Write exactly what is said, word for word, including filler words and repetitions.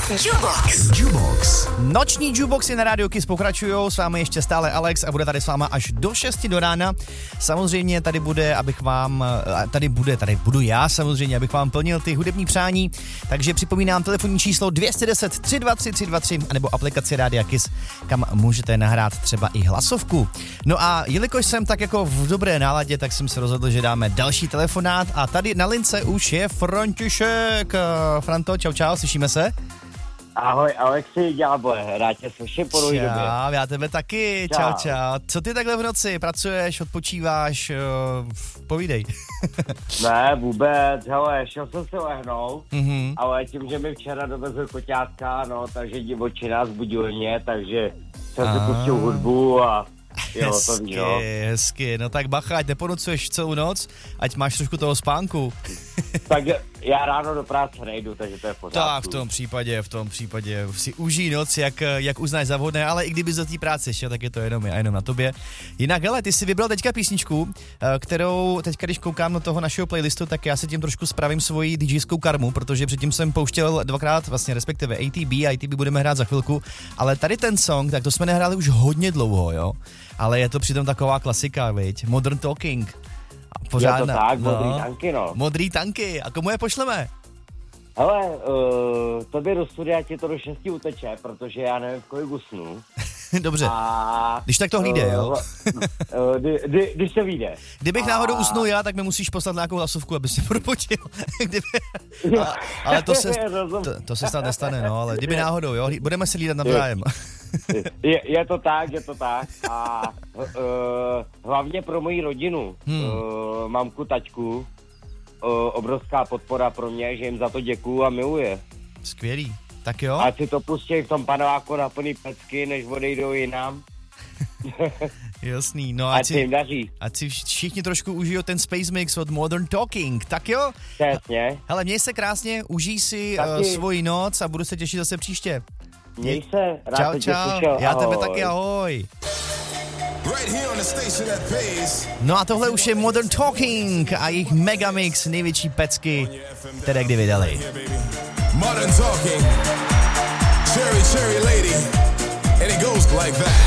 Jukebox. Jukebox. Noční Jukeboxy na Rádiu Kiss pokračujou, s vámi ještě stále Alex a bude tady s váma až do šesti do rána. Samozřejmě tady bude, abych vám, tady bude, tady budu já samozřejmě, abych vám plnil ty hudební přání, takže připomínám telefonní číslo dvě jedna nula tři dva tři tři dva tři anebo aplikaci Rádia Kiss, kam můžete nahrát třeba i hlasovku. No a jelikož jsem tak jako v dobré náladě, tak jsem se rozhodl, že dáme další telefonát a tady na lince už je František. Franto, čau čau, slyšíme se? Ahoj, Alexi, ďábole, rád tě slyším po době. Čau, já tebe taky, čau. čau, čau. Co ty takhle v noci, pracuješ, odpočíváš, uh, povídej. Ne, vůbec, hele, šel jsem se lehnout, mm-hmm. ale tím, že mi včera dovezl koťátka, no, takže divočina zbudil mě, takže jsem si pustil hudbu a jo, hezky, to ví, no. hezky, no tak bacha, ať neponucuješ celou noc, ať máš trošku toho spánku. Tak já ráno do práce nejdu, takže to je v pořádku. Tak v tom případě, v tom případě si užij noc, jak, jak uznáš za vhodné, ale i kdyby do té práce šel, tak je to jenom a jenom na tobě. Jinak, hele, ty jsi vybral teďka písničku, kterou teďka, když koukám na toho našeho playlistu, tak já se tím trošku spravím svoji DJskou karmu, protože předtím jsem pouštěl dvakrát, vlastně respektive A T B, A T B budeme hrát za chvilku, ale tady ten song, tak to jsme nehráli už hodně dlouho, jo. Ale je to přitom taková klasika, viď? Modern Talking. Pořádná. Je to tak, modrý no, tanky, no. Modrý tanky. A komu je pošleme? Hele, uh, tobě do studia ti to do šesti uteče, protože já nevím, v kolik usnu. Dobře. A, když tak to hlíde, uh, jo? uh, kdy, kdy, když se vyjde. Kdybych a... náhodou usnul já, tak mi musíš poslat nějakou hlasovku, aby se propočil. Kdyby... a, ale to se, to, to se snad nestane, no, ale kdyby náhodou, jo? Budeme se hlídat navzájem. Je, je to tak, je to tak a uh, hlavně pro moji rodinu, hmm. uh, mamku, taťku, uh, obrovská podpora pro mě, že jim za to děkuju a miluje. Skvělý, tak jo. Ať si to pustí v tom paneláku na plný pecky, než odejdou jinam. Jasný, no ať si jim daří. Ať si všichni trošku užijou ten Space Mix od Modern Talking, tak jo? Přesně. Hele, měj se krásně, užij si uh, svoji noc a budu se těšit zase příště. Měj se, rád čau, se čau. Slyšel. Já ahoj. tebe taky, ahoj. No a tohle už je Modern Talking a jejich megamix, největší pecky, které kdy vydali. Modern Talking, cherry, cherry lady, and it goes like that.